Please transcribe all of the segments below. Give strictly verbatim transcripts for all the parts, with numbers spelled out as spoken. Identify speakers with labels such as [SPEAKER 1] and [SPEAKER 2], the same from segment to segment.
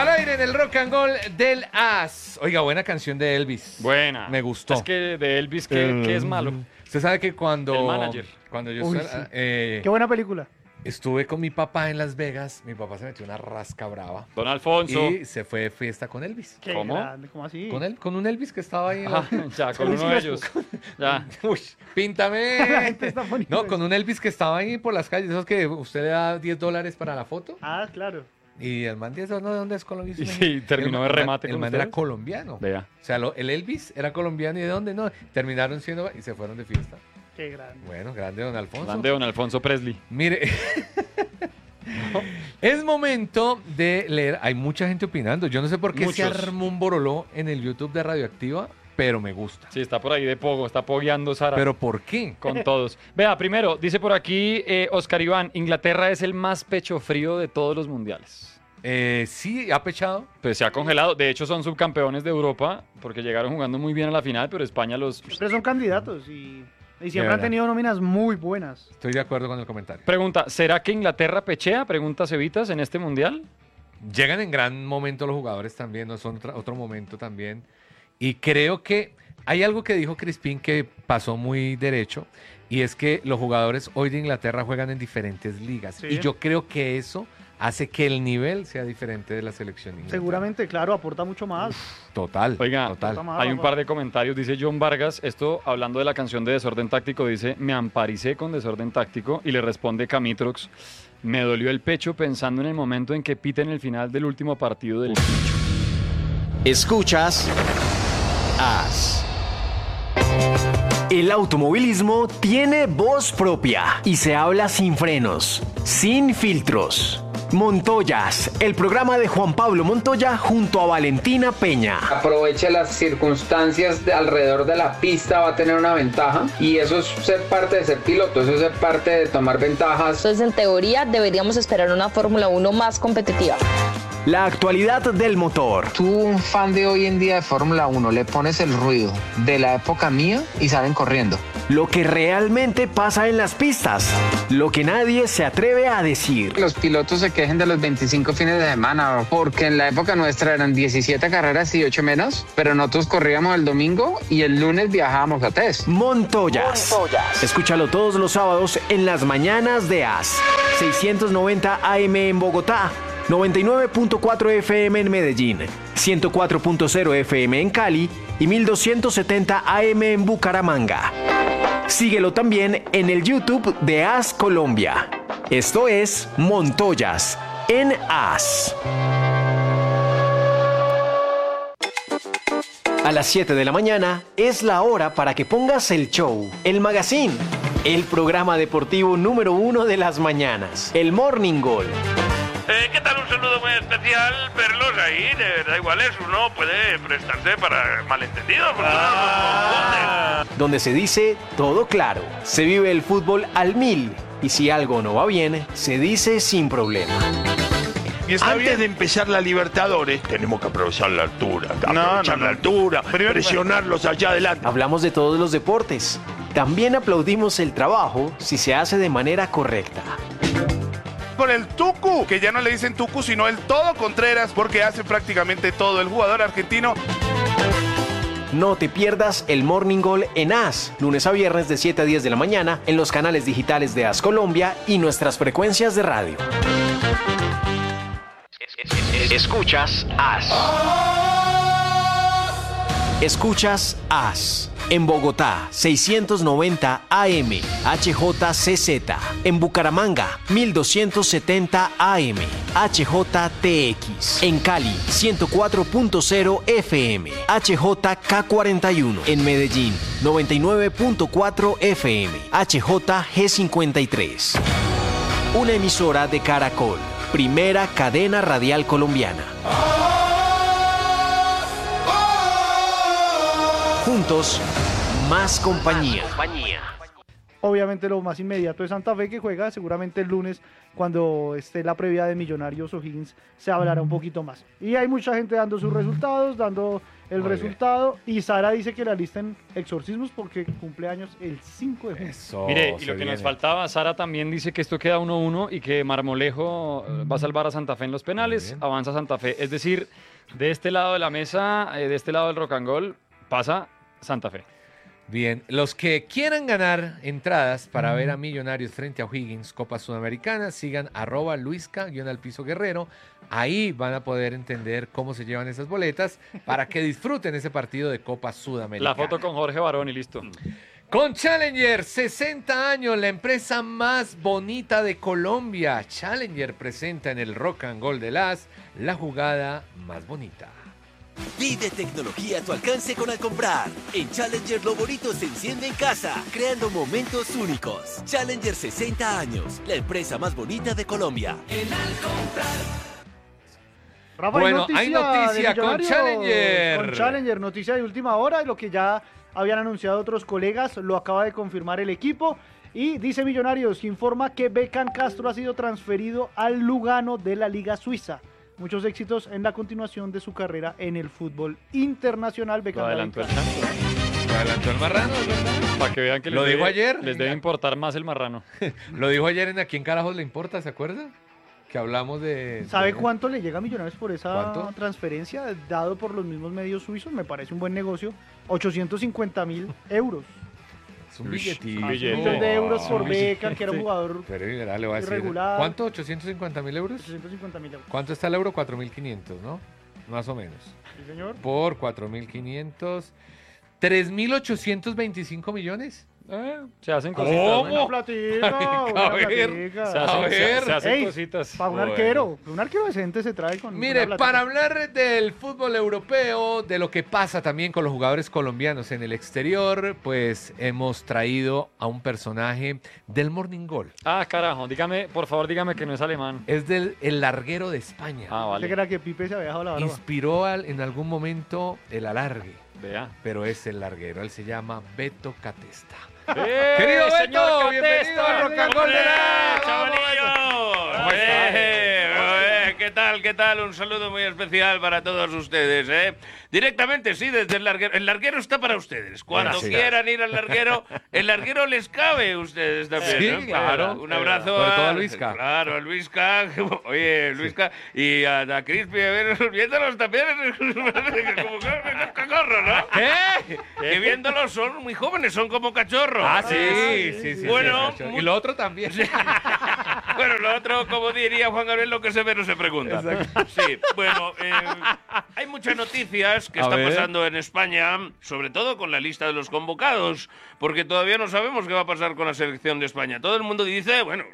[SPEAKER 1] Al aire en el Rock and Roll del As. Oiga, buena canción de Elvis.
[SPEAKER 2] Buena.
[SPEAKER 1] Me gustó.
[SPEAKER 2] Es que de Elvis, ¿qué, ¿qué es malo?
[SPEAKER 1] Usted sabe que cuando...
[SPEAKER 2] El manager.
[SPEAKER 1] Cuando yo
[SPEAKER 3] Uy,
[SPEAKER 1] estuve,
[SPEAKER 3] sí.
[SPEAKER 1] eh,
[SPEAKER 3] Qué buena película.
[SPEAKER 1] estuve con mi papá en Las Vegas, mi papá se metió una rasca brava.
[SPEAKER 2] Don Alfonso.
[SPEAKER 1] Y se fue de fiesta con Elvis.
[SPEAKER 3] Qué
[SPEAKER 2] ¿Cómo?
[SPEAKER 3] grande, ¿cómo así?
[SPEAKER 1] Con él, con un Elvis que estaba ahí. en la-
[SPEAKER 2] Ah, ya, con
[SPEAKER 3] Elvis
[SPEAKER 2] uno de
[SPEAKER 3] Crespo.
[SPEAKER 2] ellos. Ya.
[SPEAKER 1] Uy, píntame.
[SPEAKER 3] La gente está poniendo
[SPEAKER 1] No,
[SPEAKER 3] eso.
[SPEAKER 1] con un Elvis que estaba ahí por las calles. Esos que usted le da diez dólares para la foto.
[SPEAKER 3] Ah, claro.
[SPEAKER 1] Y el man diez dólares, ¿no? ¿De dónde es colombiano?
[SPEAKER 2] Y sí, terminó de
[SPEAKER 1] El man-
[SPEAKER 2] remate
[SPEAKER 1] El
[SPEAKER 2] con
[SPEAKER 1] man era
[SPEAKER 2] ustedes.
[SPEAKER 1] colombiano.
[SPEAKER 2] Vea.
[SPEAKER 1] O sea, lo- el Elvis era colombiano y ¿de dónde? No, terminaron siendo y se fueron de fiesta.
[SPEAKER 3] Qué grande.
[SPEAKER 1] Bueno, grande don Alfonso.
[SPEAKER 2] Grande Don Alfonso Presley.
[SPEAKER 1] Mire, es momento de leer. Hay mucha gente opinando. Yo no sé por qué se
[SPEAKER 2] Muchos.
[SPEAKER 1] armó un boroló en el YouTube de Radioactiva, pero me gusta.
[SPEAKER 2] Sí, está por ahí de pogo, está pogueando Sara.
[SPEAKER 1] ¿Pero por qué?
[SPEAKER 2] Con todos. Vea, primero, dice por aquí eh, Oscar Iván, Inglaterra es el más pecho frío de todos los mundiales.
[SPEAKER 1] Eh, sí, ha pechado.
[SPEAKER 2] Pues se ha congelado. De hecho, son subcampeones de Europa porque llegaron jugando muy bien a la final, pero España los...
[SPEAKER 3] Siempre son candidatos y, y siempre
[SPEAKER 1] verdad.
[SPEAKER 3] han tenido nóminas muy buenas.
[SPEAKER 1] Estoy de acuerdo con el comentario.
[SPEAKER 2] Pregunta, ¿será que Inglaterra pechea? Pregunta Cevitas en este mundial.
[SPEAKER 1] Llegan en gran momento los jugadores también, no son otra- otro momento también. Y creo que hay algo que dijo Crispín que pasó muy derecho, y es que los jugadores hoy de Inglaterra juegan en diferentes ligas.
[SPEAKER 3] Sí.
[SPEAKER 1] Y yo creo que eso hace que el nivel sea diferente de la selección inglesa.
[SPEAKER 3] Seguramente, claro, aporta mucho más.
[SPEAKER 1] Total,
[SPEAKER 2] Oiga,
[SPEAKER 1] total.
[SPEAKER 3] Toma.
[SPEAKER 2] hay un par de comentarios. Dice John Vargas, esto hablando de la canción de Desorden Táctico, dice, me amparicé con Desorden Táctico. Y le responde Camitrox, me dolió el pecho pensando en el momento en que piten el final del último partido del Picho.
[SPEAKER 4] Escuchas As. El automovilismo tiene voz propia y se habla sin frenos, sin filtros. Montoyas, el programa de Juan Pablo Montoya junto a Valentina Peña.
[SPEAKER 5] Aproveche las circunstancias de alrededor de la pista, va a tener una ventaja y eso es ser parte de ser piloto, eso es ser parte de tomar ventajas.
[SPEAKER 6] Entonces, en teoría, deberíamos esperar una Fórmula uno más competitiva.
[SPEAKER 4] La actualidad del motor.
[SPEAKER 5] Tú, un fan de hoy en día de Fórmula uno, le pones el ruido de la época mía y salen corriendo.
[SPEAKER 4] Lo que realmente pasa en las pistas. Lo que nadie se atreve a decir.
[SPEAKER 5] Los pilotos se quejen de los veinticinco fines de semana, porque en la época nuestra eran diecisiete carreras y ocho menos, pero nosotros corríamos el domingo y el lunes viajábamos a test.
[SPEAKER 4] Montoyas.
[SPEAKER 7] Montoyas.
[SPEAKER 4] Escúchalo todos los sábados en las mañanas de As. seiscientos noventa A M en Bogotá, noventa y nueve punto cuatro F M en Medellín, ciento cuatro punto cero F M en Cali y mil doscientos setenta A M en Bucaramanga. Síguelo también en el YouTube de As Colombia. Esto es Montoyas en As. A las siete de la mañana es la hora para que pongas el show, el magazine, el programa deportivo número uno de las mañanas, el Morning Goal.
[SPEAKER 8] Eh, ¿Qué tal? Un saludo muy especial, verlos ahí, de verdad igual es, uno puede prestarse para malentendidos, porque uno los confunde.
[SPEAKER 4] Donde se dice todo claro, se vive el fútbol al mil y si algo no va bien, se dice sin problema.
[SPEAKER 9] Antes de empezar la Libertadores, tenemos que aprovechar la altura, aprovechar la altura, presionarlos allá adelante.
[SPEAKER 4] Hablamos de todos los deportes. También aplaudimos el trabajo si se hace de manera correcta.
[SPEAKER 10] Con el Tucu, que ya no le dicen Tucu, sino el Todo Contreras, porque hace prácticamente todo el jugador argentino.
[SPEAKER 4] No te pierdas el Morning Goal en As, lunes a viernes de siete a diez de la mañana en los canales digitales de As Colombia y nuestras frecuencias de radio.
[SPEAKER 7] Escuchas As.
[SPEAKER 4] Escuchas As. En Bogotá, seiscientos noventa A M, H J C Z. En Bucaramanga, mil doscientos setenta A M, H J T X. En Cali, ciento cuatro punto cero F M, H J K cuarenta y uno. En Medellín, noventa y nueve punto cuatro F M, H J G cincuenta y tres. Una emisora de Caracol, primera cadena radial colombiana. Juntos, más compañía.
[SPEAKER 3] Obviamente lo más inmediato es Santa Fe, que juega seguramente el lunes, cuando esté la previa de Millonarios O'Higgins, se hablará un poquito más. Y hay mucha gente dando sus resultados, dando el
[SPEAKER 1] Muy
[SPEAKER 3] resultado, y Sara dice que la listen exorcismos porque cumple años el cinco de junio.
[SPEAKER 1] Eso,
[SPEAKER 2] Mire, y
[SPEAKER 1] se
[SPEAKER 2] lo que
[SPEAKER 1] viene.
[SPEAKER 2] nos faltaba, Sara también dice que esto queda uno uno y que Marmolejo eh, va a salvar a Santa Fe en los penales, avanza Santa Fe. Es decir, de este lado de la mesa, eh, de este lado del Rock and Roll, pasa Santa Fe.
[SPEAKER 1] Bien, los que quieran ganar entradas para ver a Millonarios frente a O'Higgins Copa Sudamericana, sigan arroba luisca guión al piso guerrero. Ahí van a poder entender cómo se llevan esas boletas para que disfruten ese partido de Copa Sudamericana.
[SPEAKER 2] La foto con Jorge Barón y listo.
[SPEAKER 1] Con Challenger, sesenta años, la empresa más bonita de Colombia. Challenger presenta en el Rock and Roll de las la jugada más bonita.
[SPEAKER 11] Vive tecnología a tu alcance con Al Comprar. En Challenger lo bonito se enciende en casa, creando momentos únicos. Challenger sesenta años, la empresa más bonita de Colombia. En Al Comprar.
[SPEAKER 3] Rafa,
[SPEAKER 1] Bueno, hay noticia
[SPEAKER 3] de
[SPEAKER 1] con
[SPEAKER 3] Millonarios,
[SPEAKER 1] Challenger.
[SPEAKER 3] Con Challenger, noticia de última hora, y lo que ya habían anunciado otros colegas, lo acaba de confirmar el equipo. Y dice Millonarios, informa que Beckham Castro ha sido transferido al Lugano de la Liga Suiza. Muchos éxitos en la continuación de su carrera en el fútbol internacional.
[SPEAKER 2] Lo
[SPEAKER 3] Beckham
[SPEAKER 2] adelantó el
[SPEAKER 3] Castro.
[SPEAKER 2] Chanto.
[SPEAKER 1] Lo adelantó el marrano, ¿es verdad?
[SPEAKER 2] Para que vean que les,
[SPEAKER 1] Lo dijo
[SPEAKER 2] debe,
[SPEAKER 1] ayer.
[SPEAKER 2] les debe importar más el marrano.
[SPEAKER 1] Lo dijo ayer en A quién carajos le importa, ¿se acuerda? Que hablamos de...
[SPEAKER 3] ¿Sabe
[SPEAKER 1] de-
[SPEAKER 3] cuánto le llega a Millonarios por esa
[SPEAKER 1] ¿Cuánto?
[SPEAKER 3] transferencia dado por los mismos medios suizos? Me parece un buen negocio. ochocientos cincuenta mil euros.
[SPEAKER 1] Es un
[SPEAKER 2] Uy,
[SPEAKER 1] billetito.
[SPEAKER 2] un
[SPEAKER 3] Un
[SPEAKER 2] billete.
[SPEAKER 3] millón de euros por
[SPEAKER 2] un billete.
[SPEAKER 3] Beckham, que era un jugador
[SPEAKER 1] Pero mira, le voy a decir.
[SPEAKER 3] irregular.
[SPEAKER 1] ¿Cuánto? ¿ochocientos cincuenta mil euros?
[SPEAKER 3] ochocientos cincuenta mil euros.
[SPEAKER 1] ¿Cuánto está el euro? cuatro mil quinientos, ¿no? Más o menos.
[SPEAKER 3] Sí, señor.
[SPEAKER 1] Por cuatro mil quinientos. ¿tres mil ochocientos veinticinco millones?
[SPEAKER 2] Eh, se hacen
[SPEAKER 1] ¿Cómo?
[SPEAKER 2] cositas.
[SPEAKER 3] Buena
[SPEAKER 2] ¿no?
[SPEAKER 3] platica,
[SPEAKER 1] A
[SPEAKER 3] buena
[SPEAKER 1] ver,
[SPEAKER 3] platica.
[SPEAKER 2] Se
[SPEAKER 1] A
[SPEAKER 2] hacen, se-
[SPEAKER 1] ver.
[SPEAKER 2] se hacen
[SPEAKER 3] Ey,
[SPEAKER 2] cositas.
[SPEAKER 3] Para un
[SPEAKER 1] Bueno.
[SPEAKER 3] arquero, un arquero decente se trae con
[SPEAKER 1] Mire,
[SPEAKER 3] una
[SPEAKER 1] para
[SPEAKER 3] platica.
[SPEAKER 1] hablar del fútbol europeo, de lo que pasa también con los jugadores colombianos en el exterior, pues hemos traído a un personaje del Morning Goal.
[SPEAKER 2] Ah, carajo, dígame, por favor, dígame que no es alemán.
[SPEAKER 1] Es del el larguero de España.
[SPEAKER 2] Ah,
[SPEAKER 3] Pensé que
[SPEAKER 2] vale.
[SPEAKER 3] era que Pipe se había dejado la barba.
[SPEAKER 1] Inspiró al- en algún momento el alargue,
[SPEAKER 2] Vea.
[SPEAKER 1] pero es el larguero. Él se llama Beto Catesta.
[SPEAKER 2] ¡Eh,
[SPEAKER 1] Querido Beto,
[SPEAKER 2] señor
[SPEAKER 1] bienvenido
[SPEAKER 2] Catesta!
[SPEAKER 1] al Rock and Roll de la-
[SPEAKER 8] ¡Chavalillos!
[SPEAKER 1] ¿Cómo está?
[SPEAKER 8] Eh, eh, ¿Qué tal, qué tal? Un saludo muy especial para todos ustedes, ¿eh? Directamente, sí, desde el larguero. El larguero está para ustedes. Cuando
[SPEAKER 1] Gracias.
[SPEAKER 8] quieran ir al larguero, el larguero les cabe a ustedes también,
[SPEAKER 1] Sí,
[SPEAKER 8] ¿no?
[SPEAKER 1] claro.
[SPEAKER 8] Un abrazo
[SPEAKER 1] Sobre todo a
[SPEAKER 8] a
[SPEAKER 1] Luisca.
[SPEAKER 8] Claro, a Luisca. Oye, Luisca. Y a, a Crispy, a ver, viéndolos también. Como cachorro, ¿no?
[SPEAKER 1] ¿Qué?
[SPEAKER 8] Que viéndolos son muy jóvenes, son como cachorros.
[SPEAKER 1] Ah, sí, sí, sí.
[SPEAKER 8] Bueno,
[SPEAKER 1] sí, sí. Y lo otro también.
[SPEAKER 8] Bueno, lo otro, como diría Juan Gabriel, lo que se ve no se pregunta. Sí, bueno, eh, hay muchas noticias que
[SPEAKER 1] A
[SPEAKER 8] están
[SPEAKER 1] ver.
[SPEAKER 8] pasando en España, sobre todo con la lista de los convocados, porque todavía no sabemos qué va a pasar con la selección de España. Todo el mundo dice, bueno,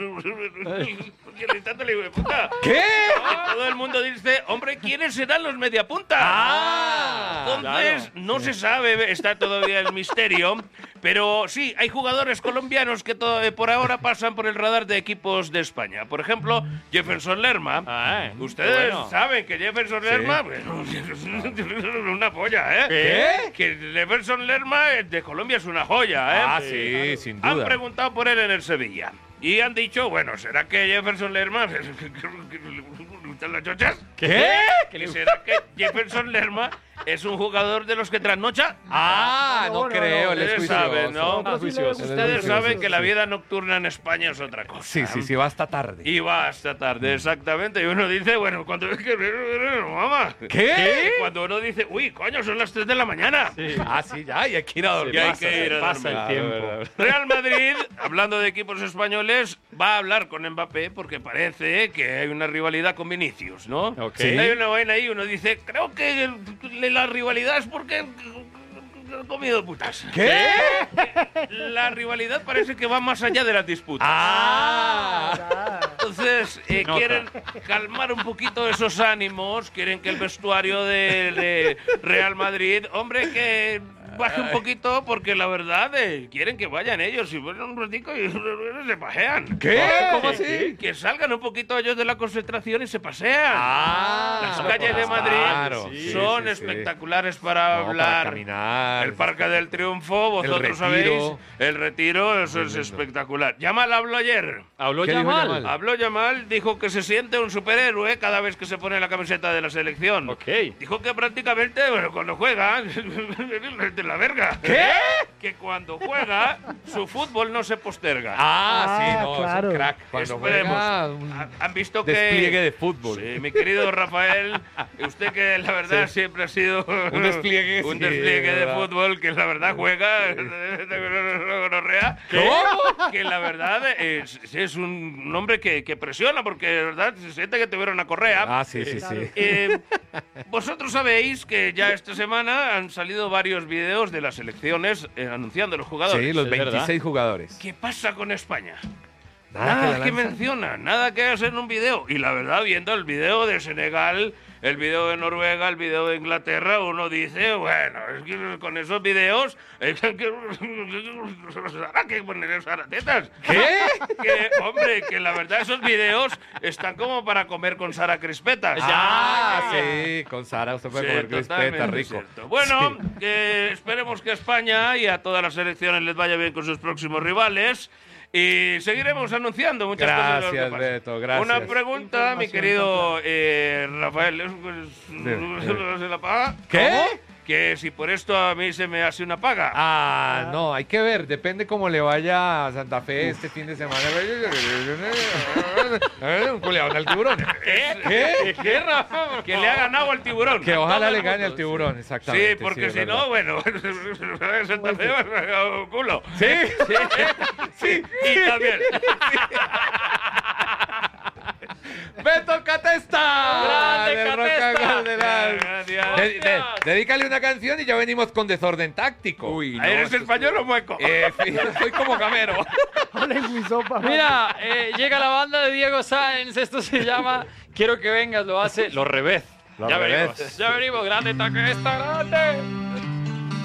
[SPEAKER 8] ¿qué lista te le digo de puta?
[SPEAKER 1] ¿Qué?
[SPEAKER 8] Y todo el mundo dice, hombre, ¿quiénes serán los mediapuntas?
[SPEAKER 1] Ah,
[SPEAKER 8] Entonces,
[SPEAKER 2] claro.
[SPEAKER 8] no se sabe, está todavía el misterio, pero sí, hay jugadores colombianos que to- eh, por ahora pasan por el radar de equipos de España. Por ejemplo, Jefferson Lerma.
[SPEAKER 2] Ah,
[SPEAKER 8] Ustedes
[SPEAKER 2] bueno.
[SPEAKER 8] saben que Jefferson Lerma, bueno, una polla, ¿eh?
[SPEAKER 1] ¿Qué?
[SPEAKER 8] Que Jefferson Lerma eh, de Colombia es una joya, ¿eh?
[SPEAKER 1] Ah, sí, sin
[SPEAKER 8] Han
[SPEAKER 1] duda.
[SPEAKER 8] preguntado por él en el Sevilla. Y han dicho, bueno, ¿será que Jefferson Lerma... ¿Le gustan las chochas?
[SPEAKER 1] ¿Qué?
[SPEAKER 8] ¿Y será que Jefferson Lerma es un jugador de los que trasnocha?
[SPEAKER 1] Ah, no,
[SPEAKER 3] No, no,
[SPEAKER 1] creo,
[SPEAKER 3] no,
[SPEAKER 1] él es
[SPEAKER 8] ustedes
[SPEAKER 1] juicioso.
[SPEAKER 8] saben, ¿no?
[SPEAKER 3] Ah, juicioso.
[SPEAKER 8] Ustedes saben que la
[SPEAKER 1] sí.
[SPEAKER 8] vida nocturna en España es otra cosa.
[SPEAKER 1] Sí, sí, sí, va hasta tarde.
[SPEAKER 8] Y va hasta tarde, exactamente. Y uno dice, bueno, cuando es que... Mamá.
[SPEAKER 1] ¿Qué?
[SPEAKER 8] Cuando uno dice, uy, coño, son las tres de la mañana.
[SPEAKER 1] Ah, sí, ya, y hay que ir a dormir.
[SPEAKER 8] Y hay
[SPEAKER 2] pasa,
[SPEAKER 8] que ir a
[SPEAKER 2] pasa
[SPEAKER 8] dormir.
[SPEAKER 2] el tiempo.
[SPEAKER 8] Real Madrid, hablando de equipos españoles, va a hablar con Mbappé porque parece que hay una rivalidad con Vinicius, ¿no?
[SPEAKER 2] Ok.
[SPEAKER 8] Sí. Hay una vaina ahí, uno dice, creo que el- la rivalidad es porque han comido putas.
[SPEAKER 1] ¿Qué?
[SPEAKER 8] La rivalidad parece que va más allá de las disputas.
[SPEAKER 1] Ah.
[SPEAKER 3] Ah,
[SPEAKER 8] Entonces, entonces eh, quieren calmar un poquito esos ánimos, quieren que el vestuario de, de Real Madrid, hombre, que baje un poquito, porque la verdad eh, quieren que vayan ellos y vuelven un ratico y se pasean.
[SPEAKER 1] ¿Qué? ¿Cómo así?
[SPEAKER 8] Que, que salgan un poquito ellos de la concentración y se pasean.
[SPEAKER 1] Ah,
[SPEAKER 8] Las calles de Madrid
[SPEAKER 1] claro,
[SPEAKER 8] son
[SPEAKER 1] sí, sí,
[SPEAKER 8] espectaculares para
[SPEAKER 1] No,
[SPEAKER 8] hablar.
[SPEAKER 1] para caminar.
[SPEAKER 8] El Parque del Triunfo, vosotros
[SPEAKER 1] El
[SPEAKER 8] sabéis.
[SPEAKER 1] Retiro.
[SPEAKER 8] El Retiro, eso
[SPEAKER 1] Muy
[SPEAKER 8] es
[SPEAKER 1] lindo.
[SPEAKER 8] espectacular. Yamal habló ayer.
[SPEAKER 2] ¿Habló
[SPEAKER 1] ¿Qué dijo
[SPEAKER 2] Yamal?
[SPEAKER 1] Yamal?
[SPEAKER 8] Habló Yamal, dijo que se siente un superhéroe cada vez que se pone la camiseta de la selección.
[SPEAKER 2] Ok.
[SPEAKER 8] Dijo que prácticamente, bueno, cuando juega, es de la verga.
[SPEAKER 1] ¿Qué?
[SPEAKER 8] Que cuando juega, su fútbol no se posterga.
[SPEAKER 1] Ah, sí,
[SPEAKER 3] Ah,
[SPEAKER 1] no,
[SPEAKER 3] claro.
[SPEAKER 1] es un crack. Cuando
[SPEAKER 8] Esperemos.
[SPEAKER 1] juega, un
[SPEAKER 8] Ha- Han visto que...
[SPEAKER 1] despliegue de fútbol.
[SPEAKER 8] Sí, mi querido Rafael, usted que la verdad
[SPEAKER 1] Sí.
[SPEAKER 8] siempre ha sido
[SPEAKER 1] Un despliegue,
[SPEAKER 8] un
[SPEAKER 1] sí,
[SPEAKER 8] despliegue
[SPEAKER 1] de
[SPEAKER 8] de
[SPEAKER 1] verdad.
[SPEAKER 8] fútbol, que la verdad juega gonorrea,
[SPEAKER 1] ¿Cómo?
[SPEAKER 8] que la verdad es, es un hombre que, que presiona, porque de verdad se siente que tuviera una correa.
[SPEAKER 1] Ah, sí, sí, sí.
[SPEAKER 8] Eh, vosotros sabéis que ya esta semana han salido varios videos de las elecciones eh, anunciando a los jugadores.
[SPEAKER 1] Sí, los
[SPEAKER 2] Es verdad.
[SPEAKER 1] veintiséis jugadores.
[SPEAKER 8] ¿Qué pasa con España?
[SPEAKER 1] Nada,
[SPEAKER 8] Nada,
[SPEAKER 1] que la
[SPEAKER 8] que
[SPEAKER 1] lanzan.
[SPEAKER 8] menciona, nada que hacer en un video. Y la verdad, viendo el video de Senegal, el video de Noruega, el video de Inglaterra, uno dice, bueno, es que con esos videos hay que, hay que poner esas aratetas.
[SPEAKER 1] ¿Qué?
[SPEAKER 8] Que, hombre, que la verdad esos videos están como para comer con Sara Crispetas.
[SPEAKER 1] Ah, sí, con Sara usted puede
[SPEAKER 8] Sí,
[SPEAKER 1] comer crispeta,
[SPEAKER 8] totalmente
[SPEAKER 1] rico.
[SPEAKER 8] cierto. Bueno,
[SPEAKER 1] Sí.
[SPEAKER 8] que esperemos que a España y a todas las selecciones les vaya bien con sus próximos rivales. Y seguiremos anunciando muchas cosas. de lo que
[SPEAKER 1] Gracias,
[SPEAKER 8] pasa.
[SPEAKER 1] Beto, gracias.
[SPEAKER 8] Una pregunta, mi
[SPEAKER 3] Información
[SPEAKER 8] querido eh, Rafael. ¿es-
[SPEAKER 1] Sí.
[SPEAKER 8] ¿Se la paga?
[SPEAKER 1] ¿Qué?
[SPEAKER 8] ¿Cómo? Que si por esto a mí se me hace una paga.
[SPEAKER 1] Ah, no, hay que ver, depende cómo le vaya a Santa Fe este fin de semana. Un culeado al tiburón.
[SPEAKER 8] ¿Qué?
[SPEAKER 1] ¿Qué?
[SPEAKER 8] ¿Qué, Rafa? Que le ha ganado al tiburón.
[SPEAKER 1] Que ojalá le gane al tiburón, exactamente.
[SPEAKER 8] Sí, porque
[SPEAKER 1] es
[SPEAKER 8] si
[SPEAKER 1] verdad.
[SPEAKER 8] no, bueno, Santa Fe va a culo.
[SPEAKER 1] ¿Sí?
[SPEAKER 8] Sí, sí, y también.
[SPEAKER 1] ¡Beto Catesta!
[SPEAKER 2] ¡Grande,
[SPEAKER 1] Del Rock
[SPEAKER 2] Catesta!
[SPEAKER 1] and Roll de la-
[SPEAKER 8] Gracias.
[SPEAKER 1] De- de- dedícale una canción y ya venimos con Desorden Táctico.
[SPEAKER 2] Uy, no,
[SPEAKER 8] ¿Eres
[SPEAKER 2] esto es-
[SPEAKER 8] español o mueco?
[SPEAKER 1] Eh, fi- soy como Camero.
[SPEAKER 3] Hola, Guisopa.
[SPEAKER 2] Mira, eh, llega la banda de Diego Sáenz, esto se llama Quiero que vengas, lo hace Los Revés.
[SPEAKER 1] Los
[SPEAKER 2] ya
[SPEAKER 1] Revés.
[SPEAKER 2] venimos, ya venimos, grande taquesta, grande.